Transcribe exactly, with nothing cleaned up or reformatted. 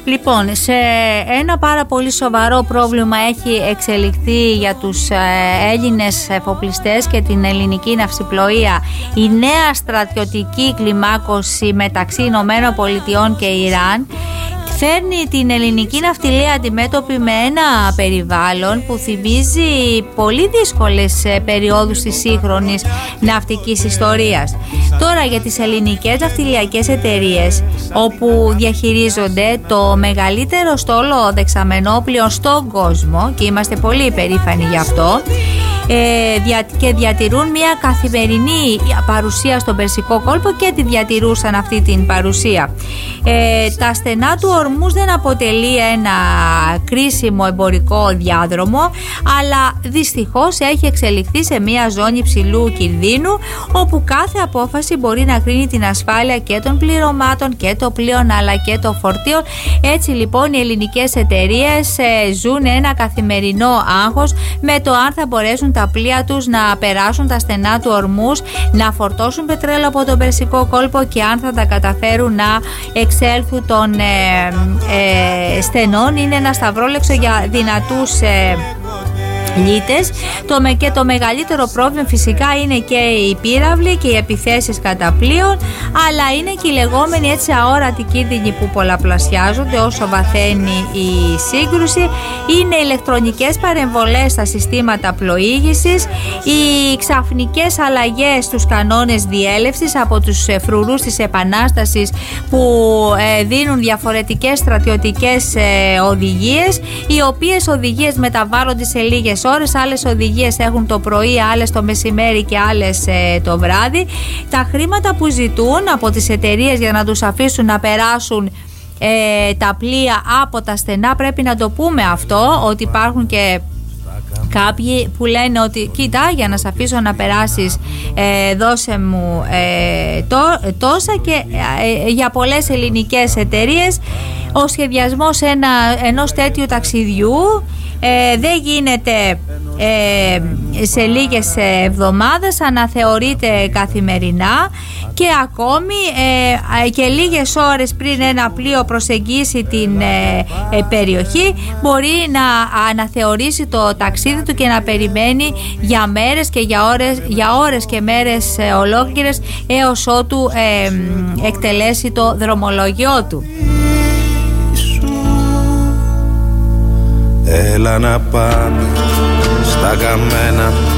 Λοιπόν, σε ένα πάρα πολύ σοβαρό πρόβλημα έχει εξελιχθεί για τους Έλληνες εφοπλιστές και την ελληνική ναυσιπλοεία η νέα στρατιωτική κλιμάκωση μεταξύ Ηνωμένων Πολιτειών και Ιράν. Φέρνει την ελληνική ναυτιλία αντιμέτωπη με ένα περιβάλλον που θυμίζει πολύ δύσκολες περιόδους της σύγχρονης ναυτικής ιστορίας. Τώρα για τις ελληνικές ναυτιλιακές εταιρείες, όπου διαχειρίζονται το μεγαλύτερο στόλο δεξαμενόπλιο στον κόσμο και είμαστε πολύ περήφανοι γι' αυτό, Ε, δια, και διατηρούν μια καθημερινή παρουσία στον Περσικό κόλπο και τη διατηρούσαν αυτή την παρουσία. Ε, τα στενά του Ορμούς δεν αποτελεί ένα κρίσιμο εμπορικό διάδρομο, αλλά δυστυχώς έχει εξελιχθεί σε μια ζώνη υψηλού κινδύνου, όπου κάθε απόφαση μπορεί να κρίνει την ασφάλεια και των πληρωμάτων και των πλοίων αλλά και των φορτίων. Έτσι λοιπόν οι ελληνικές εταιρείες ε, ζουν ένα καθημερινό άγχος με το αν θα μπορέσουν τα πλοία τους να περάσουν τα στενά του Ορμούς, να φορτώσουν πετρέλαιο από τον Περσικό κόλπο και αν θα τα καταφέρουν να εξέλθουν των ε, ε, στενών. Είναι ένα σταυρόλεξο για δυνατούς ε, λίτες. Το, και το μεγαλύτερο πρόβλημα φυσικά είναι και οι πύραυλοι και οι επιθέσεις κατά πλοίων, αλλά είναι και οι λεγόμενοι έτσι αόρατοι κίνδυνοι που πολλαπλασιάζονται όσο βαθαίνει η σύγκρουση. Είναι ηλεκτρονικές παρεμβολές στα συστήματα πλοήγησης, οι ξαφνικές αλλαγές στους κανόνες διέλευσης από τους φρουρούς της Επανάστασης που ε, δίνουν διαφορετικές στρατιωτικές ε, οδηγίες, οι οποίες οδηγίες μεταβάλλονται σε λίγες ώρες, άλλες οδηγίες έχουν το πρωί, άλλες το μεσημέρι και άλλες ε, το βράδυ. Τα χρήματα που ζητούν από τις εταιρείες για να τους αφήσουν να περάσουν ε, τα πλοία από τα στενά, πρέπει να το πούμε αυτό, ότι υπάρχουν και κάποιοι που λένε ότι κοίτα, για να σε αφήσω να περάσεις ε, δώσε μου ε, τό, τόσα, και ε, για πολλές ελληνικές εταιρείες ο σχεδιασμός ένα, ενός τέτοιου ταξιδιού ε, δεν γίνεται ε, σε λίγες εβδομάδες, αναθεωρείται καθημερινά και ακόμη ε, και λίγες ώρες πριν ένα πλοίο προσεγγίσει την ε, ε, περιοχή μπορεί να αναθεωρήσει το ταξίδι του και να περιμένει για μέρες και για ώρες, για ώρες και μέρες ε, ολόκληρες έως ότου ε, εκτελέσει το δρομολόγιο του. Έλα να πάμε στα καμένα